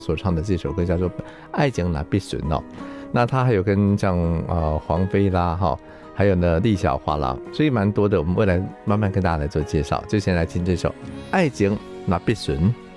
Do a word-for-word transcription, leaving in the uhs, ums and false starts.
所唱的这首歌叫做《爱情那必寻》哦。那他还有跟像呃黄飞啦哈，还有呢李小华啦，所以蛮多的。我们未来慢慢跟大家来做介绍，就先来听这首《爱情那必寻》。